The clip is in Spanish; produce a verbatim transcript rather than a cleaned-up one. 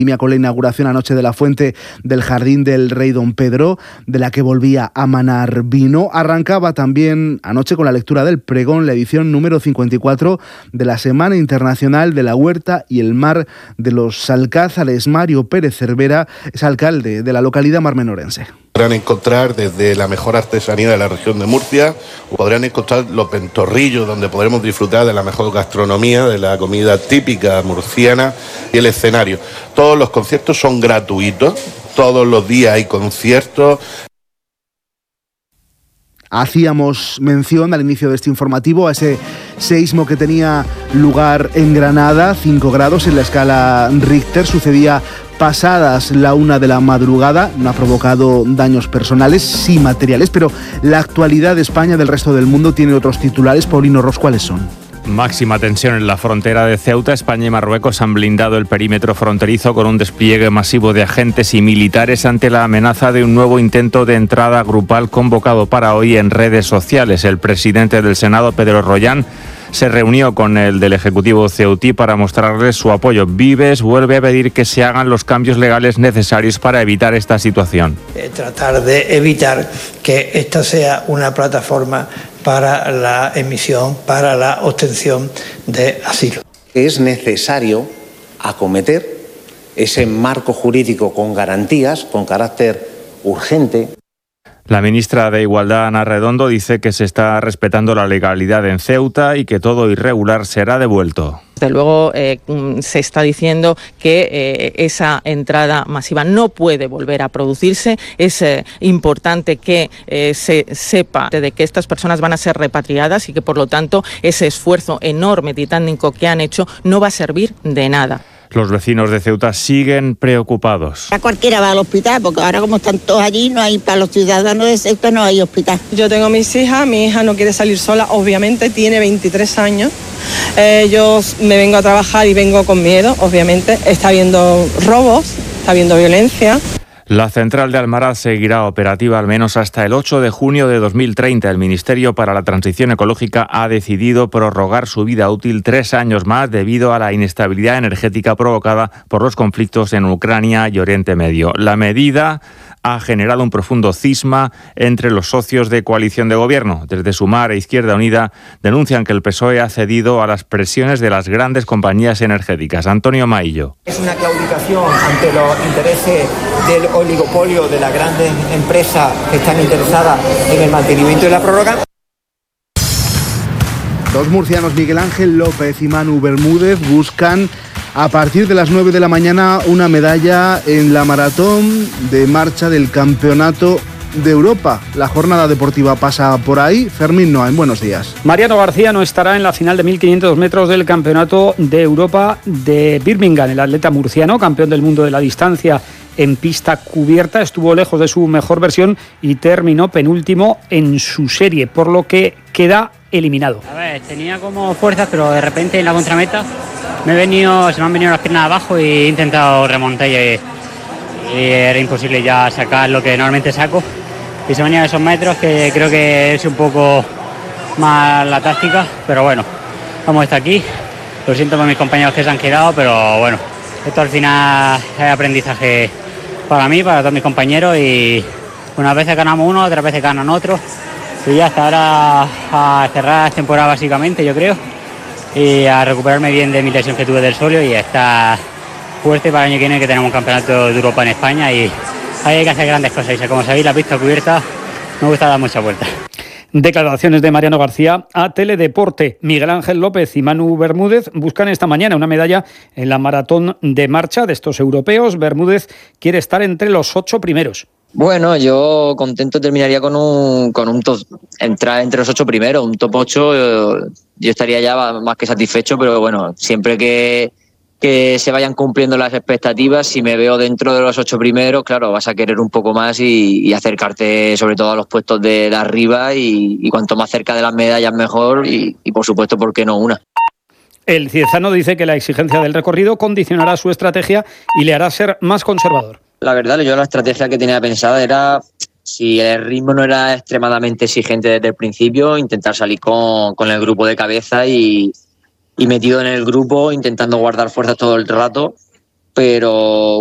con la inauguración anoche de la fuente del Jardín del Rey Don Pedro, de la que volvía a manar vino. Arrancaba también anoche con la lectura del pregón, la edición número cincuenta y cuatro de la Semana Internacional de la Huerta y el Mar de los Alcázares. Mario Pérez Cervera es alcalde de la localidad marmenorense. Podrán encontrar desde la mejor artesanía de la región de Murcia, podrán encontrar los ventorrillos donde podremos disfrutar de la mejor gastronomía, de la comida típica murciana y el escenario. Todos los conciertos son gratuitos, todos los días hay conciertos. Hacíamos mención al inicio de este informativo a ese seísmo que tenía lugar en Granada, cinco grados en la escala Richter, sucedía pasadas la una de la madrugada, no ha provocado daños personales, sí materiales, pero la actualidad de España del resto del mundo tiene otros titulares. Paulino Ros, ¿cuáles son? Máxima tensión en la frontera de Ceuta. España y Marruecos han blindado el perímetro fronterizo con un despliegue masivo de agentes y militares ante la amenaza de un nuevo intento de entrada grupal convocado para hoy en redes sociales. El presidente del Senado, Pedro Rollán, se reunió con el del Ejecutivo ceutí para mostrarles su apoyo. Vives vuelve a pedir que se hagan los cambios legales necesarios para evitar esta situación. Eh, tratar de evitar que esta sea una plataforma para la emisión, para la obtención de asilo. Es necesario acometer ese marco jurídico con garantías, con carácter urgente. La ministra de Igualdad, Ana Redondo, dice que se está respetando la legalidad en Ceuta y que todo irregular será devuelto. Desde luego eh, se está diciendo que eh, esa entrada masiva no puede volver a producirse. Es eh, importante que eh, se sepa de que estas personas van a ser repatriadas y que, por lo tanto, ese esfuerzo enorme, titánico que han hecho no va a servir de nada. Los vecinos de Ceuta siguen preocupados. A cualquiera va al hospital, porque ahora como están todos allí, no hay para los ciudadanos de Ceuta no hay hospital. Yo tengo mis hijas, mi hija no quiere salir sola, obviamente tiene veintitrés años. Eh, yo me vengo a trabajar y vengo con miedo, obviamente. Está habiendo robos, está habiendo violencia. La central de Almaraz seguirá operativa al menos hasta el ocho de junio de dos mil treinta. El Ministerio para la Transición Ecológica ha decidido prorrogar su vida útil tres años más debido a la inestabilidad energética provocada por los conflictos en Ucrania y Oriente Medio. La medida ha generado un profundo cisma entre los socios de coalición de gobierno. Desde Sumar e Izquierda Unida denuncian que el P S O E ha cedido a las presiones de las grandes compañías energéticas. Antonio Maillo. Es una claudicación ante los intereses del oligopolio de las grandes empresas que están interesadas en el mantenimiento de la prórroga. Los murcianos Miguel Ángel López y Manu Bermúdez buscan a partir de las nueve de la mañana una medalla en la maratón de marcha del Campeonato de Europa. La jornada deportiva pasa por ahí. Fermín Noain, buenos días. Mariano García no estará en la final de mil quinientos metros del Campeonato de Europa de Birmingham. El atleta murciano, campeón del mundo de la distancia en pista cubierta, estuvo lejos de su mejor versión y terminó penúltimo en su serie, por lo que queda eliminado. A ver, tenía como fuerzas, pero de repente en la contrameta me he venido, se me han venido las piernas abajo y he intentado remontar y, y era imposible ya sacar lo que normalmente saco. Y se venían esos metros que creo que es un poco más la táctica, pero bueno, vamos hasta aquí. Lo siento por mis compañeros que se han quedado, pero bueno, esto al final es aprendizaje para mí, para todos mis compañeros y unas veces ganamos uno, otras veces ganan otros. Y ya hasta ahora a cerrar la temporada básicamente, yo creo, y a recuperarme bien de mi lesión que tuve del solio y a estar fuerte para el año que viene, que tenemos un campeonato de Europa en España y ahí hay que hacer grandes cosas. Y como sabéis, la pista cubierta me gusta dar muchas vueltas. Declaraciones de Mariano García a Teledeporte. Miguel Ángel López y Manu Bermúdez buscan esta mañana una medalla en la maratón de marcha de estos europeos. Bermúdez quiere estar entre los ocho primeros. Bueno, yo contento terminaría con un con un top, entrar entre los ocho primeros, un top ocho, yo, yo estaría ya más que satisfecho, pero bueno, siempre que, que se vayan cumpliendo las expectativas, si me veo dentro de los ocho primeros, claro, vas a querer un poco más y, y acercarte sobre todo a los puestos de, de arriba y, y cuanto más cerca de las medallas mejor y, y por supuesto, ¿por qué no una? El ciezano dice que la exigencia del recorrido condicionará su estrategia y le hará ser más conservador. La verdad, yo la estrategia que tenía pensada era, si el ritmo no era extremadamente exigente desde el principio, intentar salir con, con el grupo de cabeza y, y metido en el grupo, intentando guardar fuerzas todo el rato pero